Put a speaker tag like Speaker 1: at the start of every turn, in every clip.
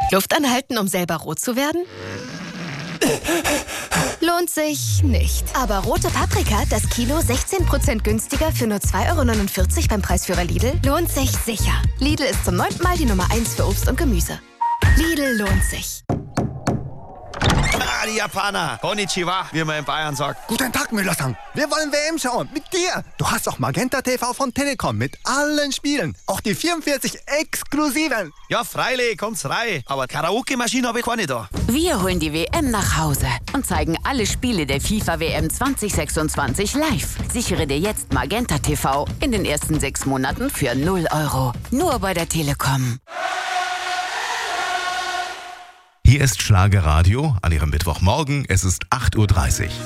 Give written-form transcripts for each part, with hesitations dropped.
Speaker 1: Luft anhalten, um selber rot zu werden? Lohnt sich nicht. Aber rote Paprika, das Kilo 16% günstiger für nur 2,49 € beim Preisführer Lidl, lohnt sich sicher. Lidl ist zum 9. Mal die Nummer 1 für Obst und Gemüse. Lidl lohnt sich.
Speaker 2: Die Japaner. Konnichiwa, wie man in Bayern sagt.
Speaker 3: Guten Tag, Müller-san. Wir wollen WM schauen. Mit dir. Du hast doch Magenta TV von Telekom mit allen Spielen. Auch die 44 exklusiven.
Speaker 2: Ja, freilich, kommt's rein. Aber Karaoke-Maschine habe ich keine da.
Speaker 4: Wir holen die WM nach Hause und zeigen alle Spiele der FIFA WM 2026 live. Sichere dir jetzt Magenta TV in den ersten 6 Monaten für 0 €. Nur bei der Telekom.
Speaker 5: Hier ist Schlagerradio an Ihrem Mittwochmorgen. Es ist 8:30 Uhr.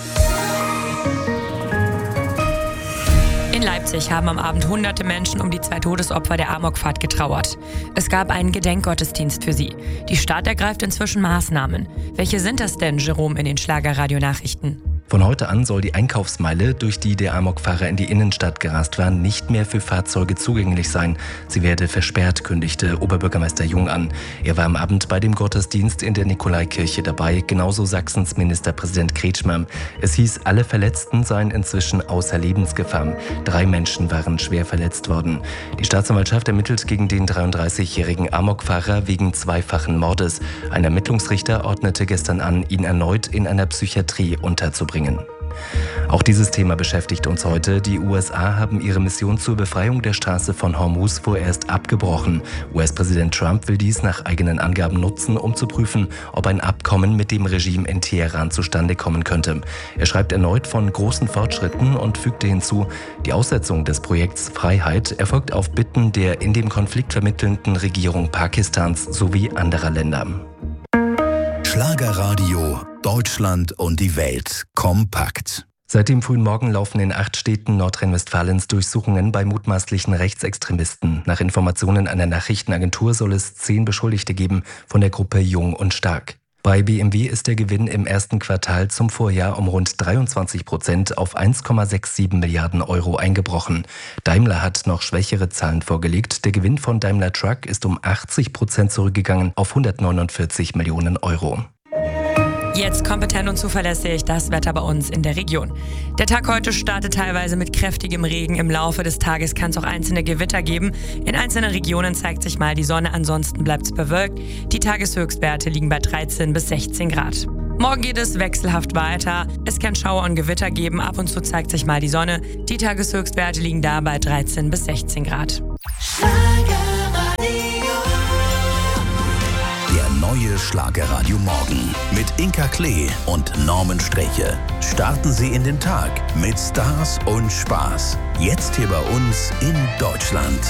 Speaker 6: In Leipzig haben am Abend hunderte Menschen um die 2 Todesopfer der Amokfahrt getrauert. Es gab einen Gedenkgottesdienst für sie. Die Stadt ergreift inzwischen Maßnahmen. Welche sind das denn, Jerome, in den Schlagerradio-Nachrichten?
Speaker 7: Von heute an soll die Einkaufsmeile, durch die der Amokfahrer in die Innenstadt gerast war, nicht mehr für Fahrzeuge zugänglich sein. Sie werde versperrt, kündigte Oberbürgermeister Jung an. Er war am Abend bei dem Gottesdienst in der Nikolaikirche dabei, genauso Sachsens Ministerpräsident Kretschmer. Es hieß, alle Verletzten seien inzwischen außer Lebensgefahr. 3 Menschen waren schwer verletzt worden. Die Staatsanwaltschaft ermittelt gegen den 33-jährigen Amokfahrer wegen 2-fachen Mordes. Ein Ermittlungsrichter ordnete gestern an, ihn erneut in einer Psychiatrie unterzubringen. Auch dieses Thema beschäftigt uns heute. Die USA haben ihre Mission zur Befreiung der Straße von Hormuz vorerst abgebrochen. US-Präsident Trump will dies nach eigenen Angaben nutzen, um zu prüfen, ob ein Abkommen mit dem Regime in Teheran zustande kommen könnte. Er schreibt erneut von großen Fortschritten und fügte hinzu, die Aussetzung des Projekts Freiheit erfolgt auf Bitten der in dem Konflikt vermittelnden Regierung Pakistans sowie anderer Länder.
Speaker 8: Schlagerradio, Deutschland und die Welt kompakt.
Speaker 7: Seit dem frühen Morgen laufen in 8 Städten Nordrhein-Westfalens Durchsuchungen bei mutmaßlichen Rechtsextremisten. Nach Informationen einer Nachrichtenagentur soll es 10 Beschuldigte geben von der Gruppe Jung und Stark. Bei BMW ist der Gewinn im ersten Quartal zum Vorjahr um rund 23% auf 1,67 Milliarden € eingebrochen. Daimler hat noch schwächere Zahlen vorgelegt. Der Gewinn von Daimler Truck ist um 80% zurückgegangen auf 149 Millionen €.
Speaker 6: Jetzt kompetent und zuverlässig das Wetter bei uns in der Region. Der Tag heute startet teilweise mit kräftigem Regen. Im Laufe des Tages kann es auch einzelne Gewitter geben. In einzelnen Regionen zeigt sich mal die Sonne, ansonsten bleibt es bewölkt. Die Tageshöchstwerte liegen bei 13 bis 16 Grad. Morgen geht es wechselhaft weiter. Es kann Schauer und Gewitter geben. Ab und zu zeigt sich mal die Sonne. Die Tageshöchstwerte liegen da bei 13 bis 16 Grad.
Speaker 8: Neue Schlagerradio Morgen mit Inka Klee und Norman Streche. Starten Sie in den Tag mit Stars und Spaß. Jetzt hier bei uns in Deutschland.